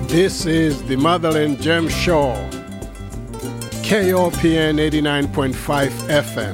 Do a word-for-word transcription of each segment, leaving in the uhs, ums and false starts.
This is the Motherland Gem Show, K O P N eighty-nine point five F M,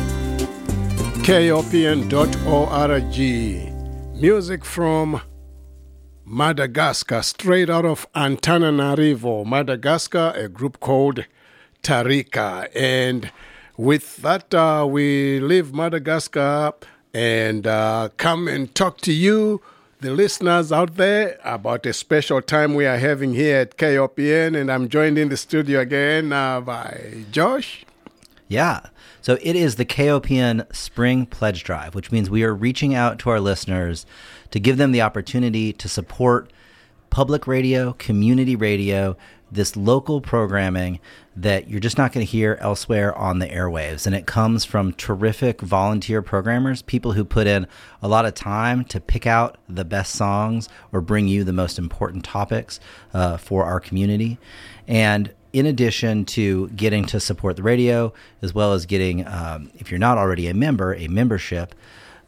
K O P N dot org. Music from Madagascar, straight out of Antananarivo, Madagascar, a group called Tarika. And with that, uh, we leave Madagascar and uh, come and talk to you, the listeners out there, about a special time we are having here at K O P N. And I'm joined in the studio again uh, by Josh. Yeah. So it is the K O P N Spring Pledge Drive, which means we are reaching out to our listeners to give them the opportunity to support public radio, community radio, this local programming that you're just not going to hear elsewhere on the airwaves. And it comes from terrific volunteer programmers, people who put in a lot of time to pick out the best songs or bring you the most important topics uh, for our community. And in addition to getting to support the radio, as well as getting, um, if you're not already a member, a membership,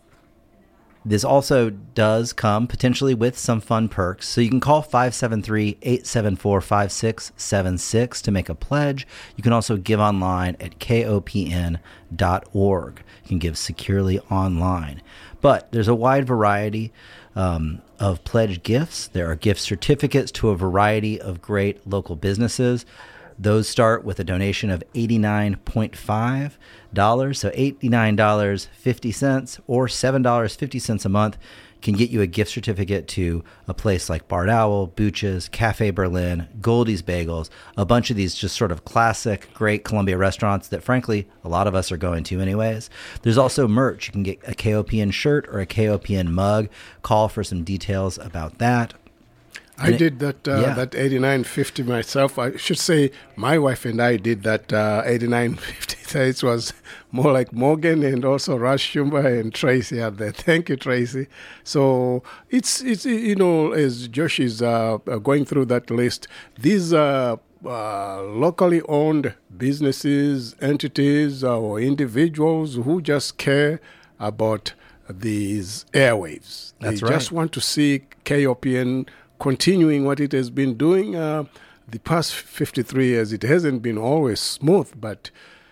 this also does come potentially with some fun perks. So you can call five seven three, eight seven four, five six seven six to make a pledge. You can also give online at K O P N dot org. You can give securely online. But there's a wide variety um, of pledge gifts. There are gift certificates to a variety of great local businesses. Those start with a donation of eighty-nine point five dollars, so eighty-nine dollars and fifty cents or seven dollars and fifty cents a month can get you a gift certificate to a place like Barred Owl, Booch's, Cafe Berlin, Goldie's Bagels, a bunch of these just sort of classic, great Columbia restaurants that, frankly, a lot of us are going to anyways. There's also merch. You can get a K O P N shirt or a K O P N mug. Call for some details about that. I it, did that uh, yeah. that eighty-nine fifty myself. I should say my wife and I did that uh, eighty-nine fifty. It was more like Morgan and also Rush Shumba and Tracy out there. Thank you, Tracy. So it's, it's you know, as Josh is uh, going through that list, these uh, uh, locally owned businesses, entities, uh, or individuals who just care about these airwaves. That's they right. just want to see K O P N continuing what it has been doing uh, the past fifty-three years. It hasn't been always smooth, but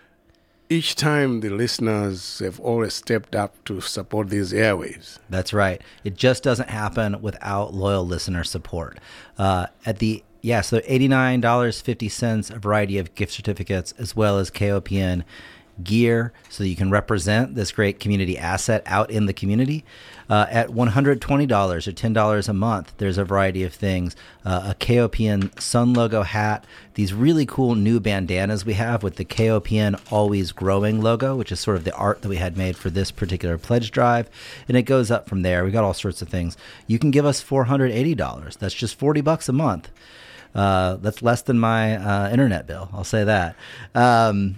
each time the listeners have always stepped up to support these airwaves. That's right. It just doesn't happen without loyal listener support. Uh, at the yeah, so eighty-nine dollars and fifty cents, a variety of gift certificates, as well as K O P N gear, so that you can represent this great community asset out in the community. Uh, at one hundred twenty dollars or ten dollars a month, there's a variety of things. Uh, a K O P N Sun logo hat, these really cool new bandanas we have with the K O P N Always Growing logo, which is sort of the art that we had made for this particular pledge drive. And it goes up from there. We got all sorts of things. You can give us four hundred eighty dollars. That's just forty bucks a month. Uh, that's less than my uh, internet bill. I'll say that. Um,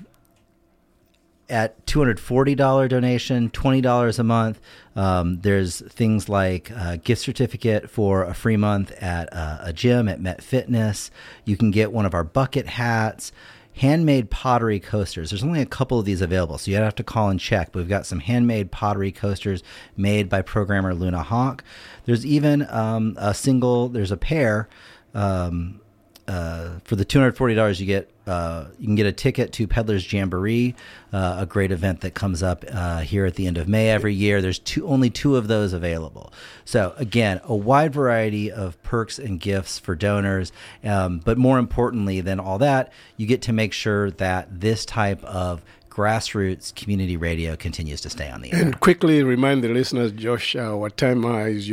At two hundred forty dollars donation, twenty dollars a month, um, there's things like a gift certificate for a free month at uh, a gym at Met Fitness. You can get one of our bucket hats, handmade pottery coasters. There's only a couple of these available, so you'd have to call and check. But we've got some handmade pottery coasters made by programmer Luna Hawk. There's even um, a single, there's a pair. Um, Uh, for the two hundred forty dollars, you get uh, you can get a ticket to Peddler's Jamboree, uh, a great event that comes up uh, here at the end of May every year. There's two, only two of those available. So again, a wide variety of perks and gifts for donors. Um, but more importantly than all that, you get to make sure that this type of grassroots community radio continues to stay on the air. And quickly remind the listeners, Josh, uh, what time uh, is